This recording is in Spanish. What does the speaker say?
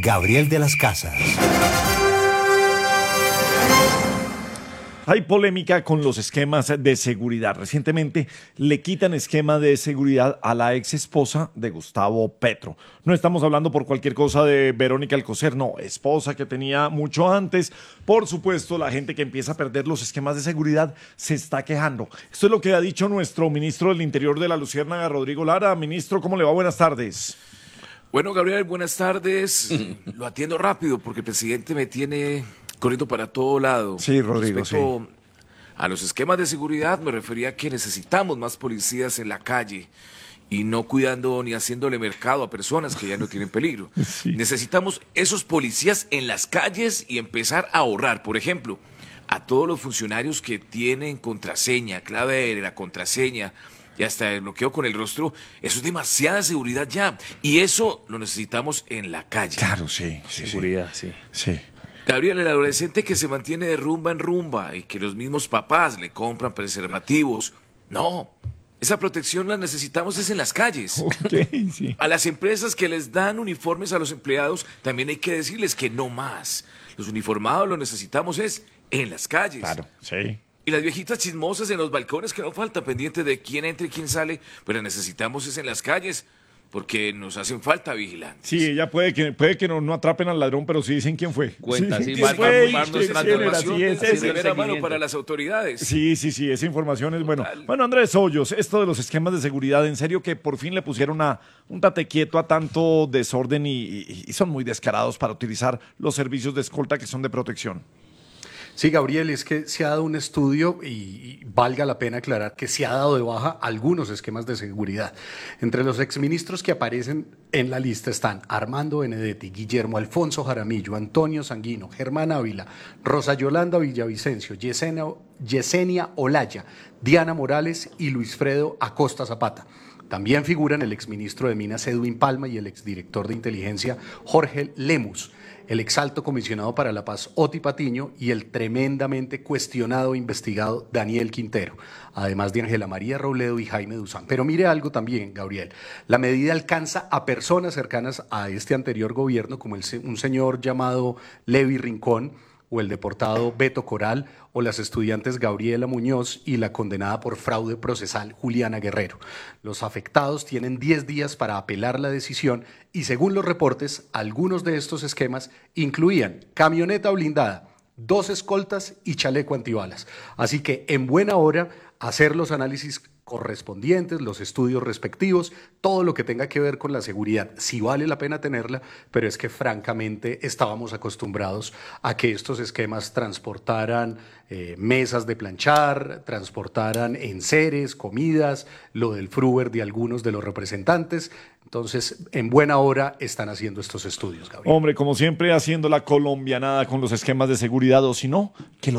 Gabriel de las Casas. Hay polémica con los esquemas de seguridad. Recientemente le quitan esquema de seguridad a la ex esposa de Gustavo Petro. No estamos hablando por cualquier cosa de Verónica Alcocer, no, esposa que tenía mucho antes. Por supuesto, la gente que empieza a perder los esquemas de seguridad se está quejando. Esto es lo que ha dicho nuestro ministro del Interior de la Luciérnaga, Rodrigo Lara. Ministro, ¿cómo le va? Buenas tardes. Bueno, Gabriel, buenas tardes. Lo atiendo rápido porque el presidente me tiene corriendo para todo lado. Sí, Rodrigo, Respecto a los esquemas de seguridad, me refería a que necesitamos más policías en la calle y no cuidando ni haciéndole mercado a personas que ya no tienen peligro. Sí. Necesitamos esos policías en las calles y empezar a ahorrar. Por ejemplo, a todos los funcionarios que tienen contraseña, clave de la contraseña, y hasta el bloqueo con el rostro, eso es demasiada seguridad ya. Y eso lo necesitamos en la calle. Claro, sí. Seguridad, sí. Sí. Gabriel, el adolescente que se mantiene de rumba en rumba y que los mismos papás le compran preservativos. No, esa protección la necesitamos es en las calles. Ok, sí. A las empresas que les dan uniformes a los empleados, también hay que decirles que no más. Los uniformados lo necesitamos es en las calles. Claro, sí. Y las viejitas chismosas en los balcones que no falta, pendiente de quién entra y quién sale, pero necesitamos es en las calles, porque nos hacen falta vigilantes. Sí, ella puede que no atrapen al ladrón, pero sí dicen quién fue. Cuenta, sí, ¿Quién marca- fue? marca- ¿Quién Nuestra era? información Sí, de ese- primera mano seguimiento. para las autoridades. Sí, esa información es bueno. Total. Bueno, Andrés Hoyos, esto de los esquemas de seguridad, en serio que por fin le pusieron un tate quieto a tanto desorden y son muy descarados para utilizar los servicios de escolta que son de protección. Sí, Gabriel, es que se ha dado un estudio y valga la pena aclarar que se ha dado de baja algunos esquemas de seguridad. Entre los exministros que aparecen en la lista están Armando Benedetti, Guillermo Alfonso Jaramillo, Antonio Sanguino, Germán Ávila, Rosa Yolanda Villavicencio, Yesenia Olaya, Diana Morales y Luis Fredo Acosta Zapata. También figuran el exministro de Minas Edwin Palma y el exdirector de inteligencia Jorge Lemus, el exalto comisionado para la paz Oti Patiño y el tremendamente cuestionado e investigado Daniel Quintero, además de Ángela María Robledo y Jaime Duzán. Pero mire algo también, Gabriel, la medida alcanza a personas cercanas a este anterior gobierno, como un señor llamado Levi Rincón, o el deportado Beto Coral, o las estudiantes Gabriela Muñoz y la condenada por fraude procesal Juliana Guerrero. Los afectados tienen 10 días para apelar la decisión y según los reportes, algunos de estos esquemas incluían camioneta blindada, 2 escoltas y chaleco antibalas. Así que en buena hora hacer los análisis correspondientes, los estudios respectivos, todo lo que tenga que ver con la seguridad, si vale la pena tenerla, pero es que francamente estábamos acostumbrados a que estos esquemas transportaran mesas de planchar, transportaran enseres, comidas, lo del fruver de algunos de los representantes. Entonces, en buena hora están haciendo estos estudios, Gabriel. Hombre, como siempre, haciendo la colombianada con los esquemas de seguridad, o si no, que los